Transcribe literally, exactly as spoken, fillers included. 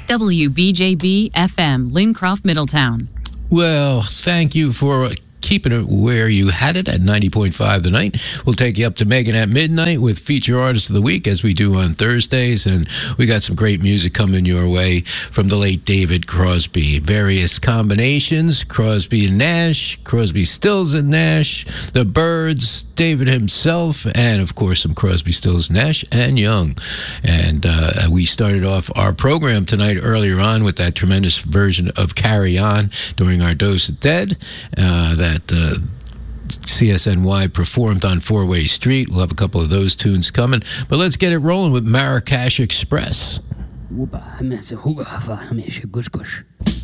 W B J B F M, Lincroft, Middletown. Well, thank you for keeping it where you had it at ninety point five The Night. We'll take you up to Megan at midnight with Feature Artist of the Week, as we do on Thursdays. And we got some great music coming your way from the late David Crosby. Various combinations, Crosby and Nash, Crosby, Stills and Nash, the Byrds, David himself, and of course some Crosby, Stills, Nash and Young. And uh, we started off our program tonight earlier on with that tremendous version of Carry On during our Dose of Dead. Uh, that uh, C S N Y performed on Four-Way Street. We'll have a couple of those tunes coming. But let's get it rolling with Marrakesh Express.